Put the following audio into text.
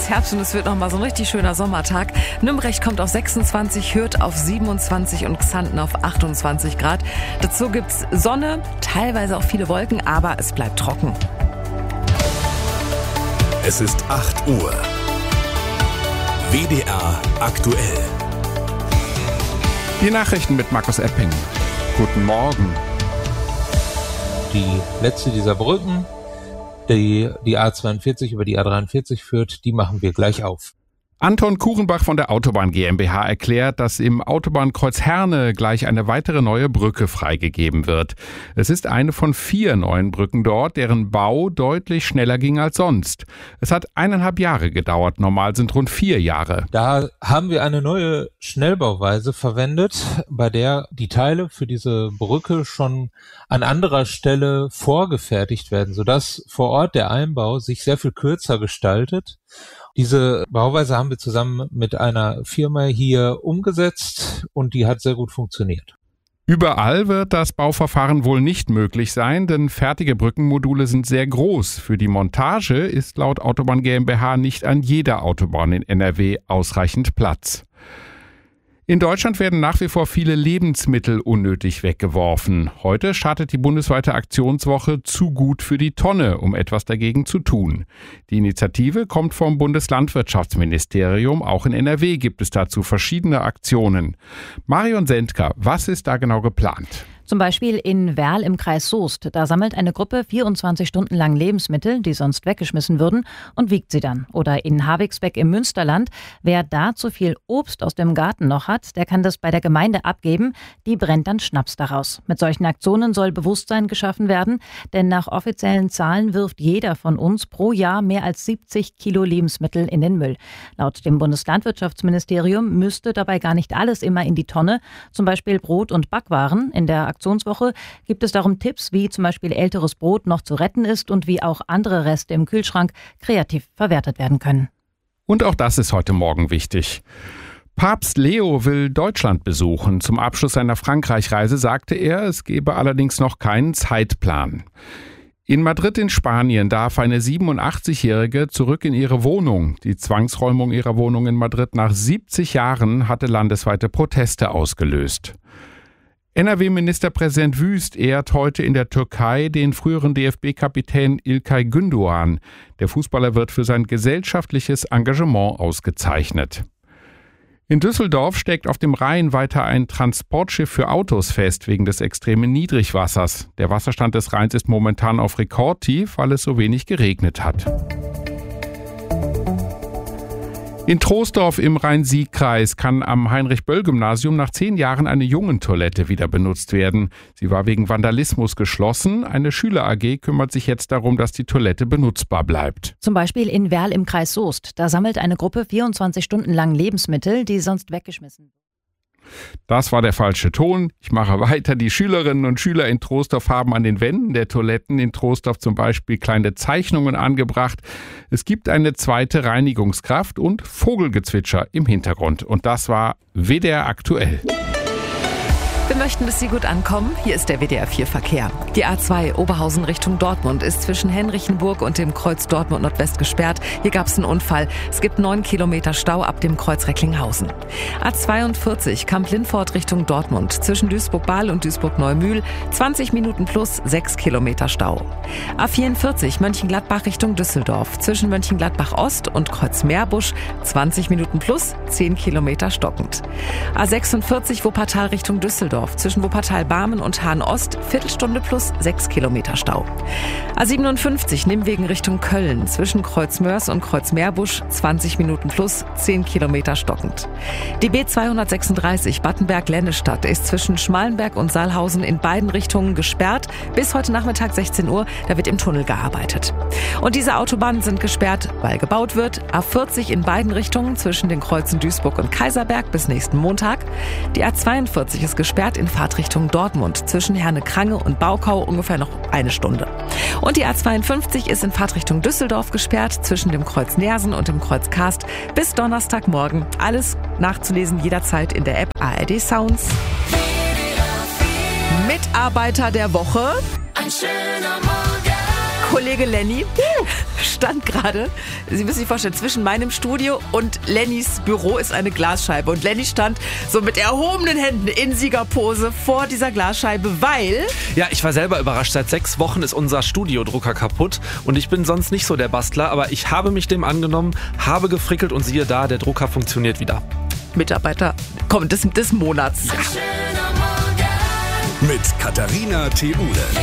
ist Herbst und es wird nochmal so ein richtig schöner Sommertag. Nümbrecht kommt auf 26, Hürth auf 27 und Xanten auf 28 Grad. Dazu gibt's Sonne, teilweise auch viele Wolken, aber es bleibt trocken. Es ist 8 Uhr. WDR aktuell. Die Nachrichten mit Markus Epping. Guten Morgen. Die letzte dieser Brücken, die A42 über die A43 führt, die machen wir gleich auf. Anton Kuchenbach von der Autobahn GmbH erklärt, dass im Autobahnkreuz Herne gleich eine weitere neue Brücke freigegeben wird. Es ist eine von 4 neuen Brücken dort, deren Bau deutlich schneller ging als sonst. Es hat 1,5 Jahre gedauert, normal sind rund 4 Jahre. Da haben wir eine neue Schnellbauweise verwendet, bei der die Teile für diese Brücke schon an anderer Stelle vorgefertigt werden, sodass vor Ort der Einbau sich sehr viel kürzer gestaltet. Diese Bauweise haben wir zusammen mit einer Firma hier umgesetzt und die hat sehr gut funktioniert. Überall wird das Bauverfahren wohl nicht möglich sein, denn fertige Brückenmodule sind sehr groß. Für die Montage ist laut Autobahn GmbH nicht an jeder Autobahn in NRW ausreichend Platz. In Deutschland werden nach wie vor viele Lebensmittel unnötig weggeworfen. Heute startet die bundesweite Aktionswoche Zu gut für die Tonne, um etwas dagegen zu tun. Die Initiative kommt vom Bundeslandwirtschaftsministerium. Auch in NRW gibt es dazu verschiedene Aktionen. Marion Sendker, was ist da genau geplant? Zum Beispiel in Werl im Kreis Soest. Da sammelt eine Gruppe 24 Stunden lang Lebensmittel, die sonst weggeschmissen würden, und wiegt sie dann. Oder in Havixbeck im Münsterland. Wer da zu viel Obst aus dem Garten noch hat, der kann das bei der Gemeinde abgeben. Die brennt dann Schnaps daraus. Mit solchen Aktionen soll Bewusstsein geschaffen werden, denn nach offiziellen Zahlen wirft jeder von uns pro Jahr mehr als 70 Kilo Lebensmittel in den Müll. Laut dem Bundeslandwirtschaftsministerium müsste dabei gar nicht alles immer in die Tonne, zum Beispiel Brot und Backwaren. In der Aktionswoche gibt es darum Tipps, wie zum Beispiel älteres Brot noch zu retten ist und wie auch andere Reste im Kühlschrank kreativ verwertet werden können. Und auch das ist heute Morgen wichtig. Papst Leo will Deutschland besuchen. Zum Abschluss seiner Frankreich-Reise sagte er, es gebe allerdings noch keinen Zeitplan. In Madrid in Spanien darf eine 87-Jährige zurück in ihre Wohnung. Die Zwangsräumung ihrer Wohnung in Madrid nach 70 Jahren hatte landesweite Proteste ausgelöst. NRW-Ministerpräsident Wüst ehrt heute in der Türkei den früheren DFB-Kapitän İlkay Gündoğan. Der Fußballer wird für sein gesellschaftliches Engagement ausgezeichnet. In Düsseldorf steckt auf dem Rhein weiter ein Transportschiff für Autos fest wegen des extremen Niedrigwassers. Der Wasserstand des Rheins ist momentan auf Rekordtief, weil es so wenig geregnet hat. In Troisdorf im Rhein-Sieg-Kreis kann am Heinrich-Böll-Gymnasium nach 10 Jahren eine Jungentoilette wieder benutzt werden. Sie war wegen Vandalismus geschlossen. Eine Schüler-AG kümmert sich jetzt darum, dass die Toilette benutzbar bleibt. Zum Beispiel in Werl im Kreis Soest. Da sammelt eine Gruppe 24 Stunden lang Lebensmittel, die sonst weggeschmissen werden. Das war der falsche Ton. Ich mache weiter. Die Schülerinnen und Schüler in Troisdorf haben an den Wänden der Toiletten in Troisdorf zum Beispiel kleine Zeichnungen angebracht. Es gibt eine zweite Reinigungskraft und Vogelgezwitscher im Hintergrund. Und das war WDR aktuell. Wir möchten, dass Sie gut ankommen. Hier ist der WDR 4 Verkehr. Die A2 Oberhausen Richtung Dortmund ist zwischen Henrichenburg und dem Kreuz Dortmund Nordwest gesperrt. Hier gab es einen Unfall. Es gibt 9 Kilometer Stau ab dem Kreuz Recklinghausen. A42 Kamp-Lindfort Richtung Dortmund zwischen Duisburg-Bahl und Duisburg-Neumühl 20 Minuten plus 6 Kilometer Stau. A44 Mönchengladbach Richtung Düsseldorf zwischen Mönchengladbach Ost und Kreuz Meerbusch 20 Minuten plus 10 Kilometer stockend. A46 Wuppertal Richtung Düsseldorf zwischen Wuppertal-Barmen und Hahn-Ost, Viertelstunde plus 6 Kilometer Stau. A57 Nimwegen Richtung Köln zwischen Kreuz-Mörs und Kreuz-Meerbusch 20 Minuten plus 10 Kilometer stockend. Die B236 Battenberg-Lennestadt ist zwischen Schmalenberg und Saalhausen in beiden Richtungen gesperrt. Bis heute Nachmittag 16 Uhr, da wird im Tunnel gearbeitet. Und diese Autobahnen sind gesperrt, weil gebaut wird. A40 in beiden Richtungen zwischen den Kreuzen Duisburg und Kaiserberg bis nächsten Montag. Die A42 ist gesperrt in Fahrtrichtung Dortmund zwischen Herne-Krange und Baukau ungefähr noch 1 Stunde. Und die A52 ist in Fahrtrichtung Düsseldorf gesperrt zwischen dem Kreuz Neersen und dem Kreuz Karst bis Donnerstagmorgen. Alles nachzulesen jederzeit in der App ARD Sounds. Mitarbeiter der Woche. Ein schöner Morgen. Kollege Lenny stand gerade, Sie müssen sich vorstellen, zwischen meinem Studio und Lennys Büro ist eine Glasscheibe. Und Lenny stand so mit erhobenen Händen in Siegerpose vor dieser Glasscheibe, weil... Ja, ich war selber überrascht. Seit 6 Wochen ist unser Studiodrucker kaputt und ich bin sonst nicht so der Bastler, aber ich habe mich dem angenommen, habe gefrickelt und siehe da, der Drucker funktioniert wieder. Mitarbeiter des Monats. Mit Katharina Theule.